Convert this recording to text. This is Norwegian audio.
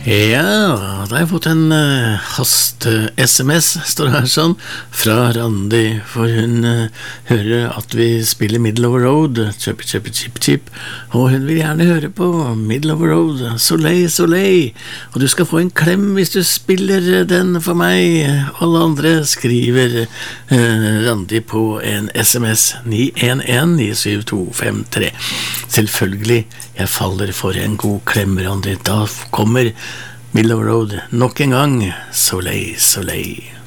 Ja, da har jeg fått en hast-SMS, står det her sånn, fra Randi, for hun hører at vi spiller Middle of the Road, chip, chip, chip, chip, og hun vil gjerne høre på Middle of the Road, Soleil, Soleil, og du skal få en klem hvis du spiller den for meg. Alle andre skriver Randi på en SMS 911-97253. Selvfølgelig, jeg faller for en god klem, Randi. Da kommer Middle of the Road nok en gang. Soleil, Soleil.